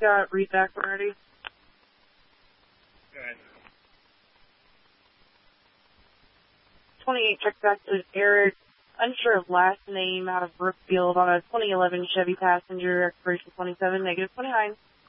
got read back already. Good. 28 check back to Eric, unsure of last name, out of Brookfield on a 2011 Chevy Passenger, expiration 27, negative 29.